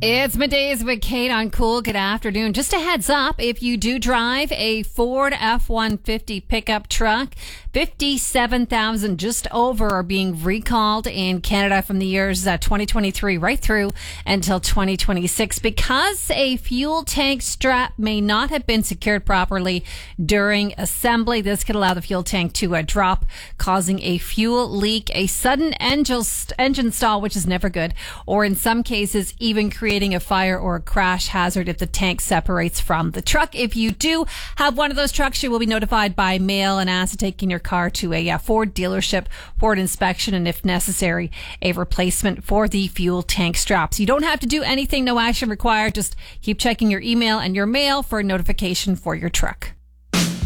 It's Middays with Kate on Cool. Good afternoon. Just a heads up, if you do drive a Ford F-150 pickup truck, 57,000 just over are being recalled in Canada from the years 2023 right through until 2026 because a fuel tank strap may not have been secured properly during assembly. This could allow the fuel tank to drop, causing a fuel leak, a sudden engine stall, which is never good, or in some cases even creating a fire or a crash hazard if the tank separates from the truck. If you do have one of those trucks, you will be notified by mail and asked to take in your car to a Ford dealership for an inspection and, if necessary, a replacement for the fuel tank straps. You don't have to do anything, no action required. Just keep checking your email and your mail for a notification for your truck.